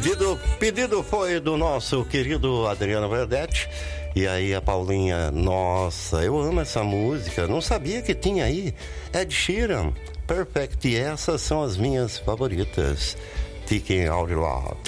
Pedido foi do nosso querido Adriano Verdete. E aí a Paulinha, nossa, eu amo essa música, não sabia que tinha aí. Ed Sheeran, Perfect, e essas são as minhas favoritas. Taking Out Loud.